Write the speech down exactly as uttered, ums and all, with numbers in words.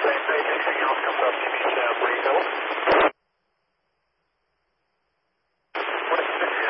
Same page. Anything else comes up, you need to rebuild.